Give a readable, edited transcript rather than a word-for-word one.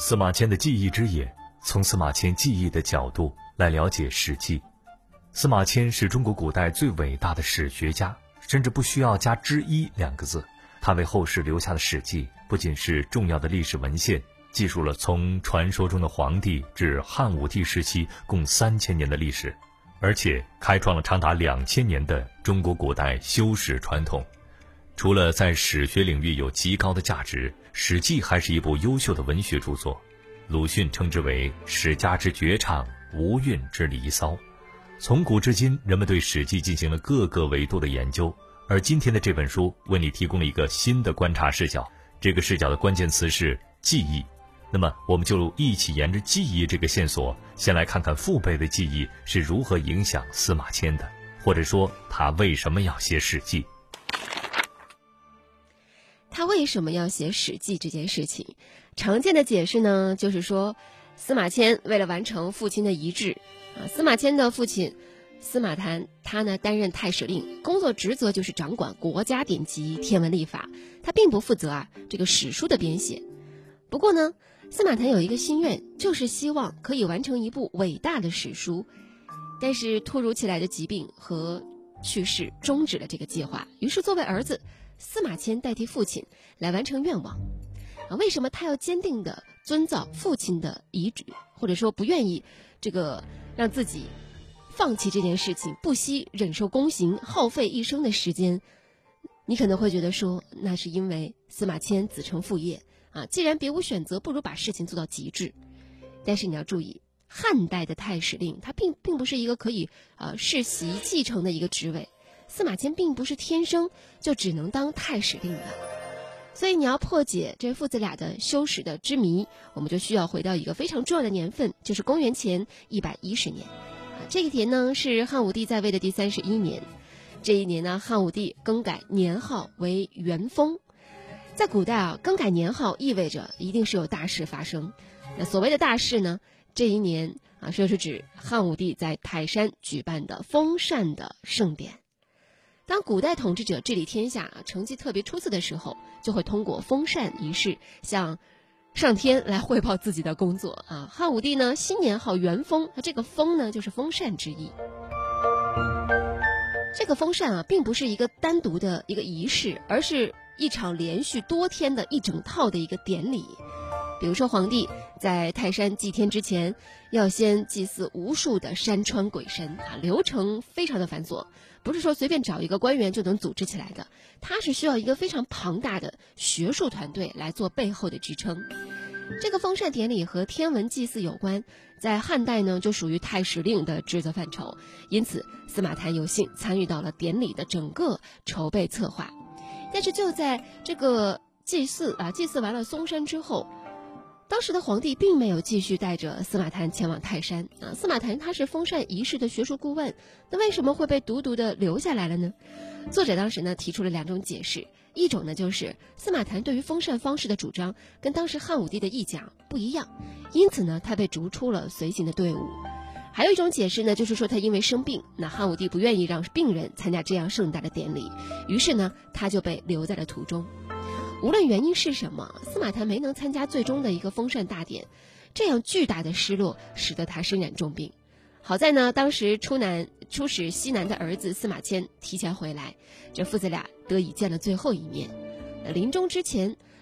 司马迁的记忆之眼，从司马迁记忆的角度来了解《史记》。司马迁是中国古代最伟大的史学家，甚至不需要加之一两个字。他为后世留下的《史记》不仅是重要的历史文献，记述了从传说中的黄帝至汉武帝时期共3000年的历史，而且开创了长达2000年的中国古代修史传统。除了在史学领域有极高的价值，《史记》还是一部优秀的文学著作。鲁迅称之为史家之绝唱，无韵之离骚。从古至今，人们对《史记》进行了各个维度的研究，而今天的这本书为你提供了一个新的观察视角。这个视角的关键词是记忆。那么我们就一起沿着记忆这个线索，先来看看父辈的记忆是如何影响司马迁的，或者说他为什么要写《史记》。 他为什么要写《史记》这件事情，常见的解释呢，就是说司马迁为了完成父亲的遗志司马迁的父亲司马谈，他呢担任太史令，工作职责就是掌管国家典籍、天文历法，他并不负责这个史书的编写。不过呢，司马谈有一个心愿，就是希望可以完成一部伟大的史书，但是突如其来的疾病和去世终止了这个计划。于是作为儿子，司马迁代替父亲来完成愿望为什么他要坚定地遵照父亲的遗旨，或者说不愿意让自己放弃这件事情，不惜忍受宫刑，耗费一生的时间？你可能会觉得说，那是因为司马迁子承父业既然别无选择，不如把事情做到极致。但是你要注意，汉代的太史令他并不是一个可以世袭继承的一个职位，司马迁并不是天生就只能当太史令的。所以你要破解这父子俩的修史的之谜，我们就需要回到一个非常重要的年份，就是公元前110年这一年呢是汉武帝在位的第31年。这一年呢，汉武帝更改年号为元封。在古代更改年号意味着一定是有大事发生。那所谓的大事呢，这一年就是指汉武帝在泰山举办的封禅的盛典。当古代统治者治理天下成绩特别出色的时候，就会通过封禅仪式向上天来汇报自己的工作汉武帝呢新年号元封，这个封呢就是封禅之意。这个封禅并不是一个单独的一个仪式，而是一场连续多天的一整套的一个典礼。比如说皇帝在泰山祭天之前，要先祭祀无数的山川鬼神流程非常的繁琐，不是说随便找一个官员就能组织起来的，它是需要一个非常庞大的学术团队来做背后的支撑。这个封禅典礼和天文祭祀有关，在汉代呢就属于太史令的职责范畴，因此司马谈有幸参与到了典礼的整个筹备策划。但是就在这个祭祀完了嵩山之后，当时的皇帝并没有继续带着司马谈前往泰山司马谈他是封禅仪式的学术顾问，那为什么会被独独的留下来了呢？作者当时呢提出了2种解释，一种呢就是司马谈对于封禅方式的主张跟当时汉武帝的意讲不一样，因此呢他被逐出了随行的队伍。还有一种解释呢，就是说他因为生病，那汉武帝不愿意让病人参加这样盛大的典礼，于是呢他就被留在了途中。无论原因是什么，司马谈没能参加最终的一个封禅大典，这样巨大的失落使得他身染重病。好在呢，当时出使西南的儿子司马迁提前回来，这父子俩得以见了最后一面。临终之前，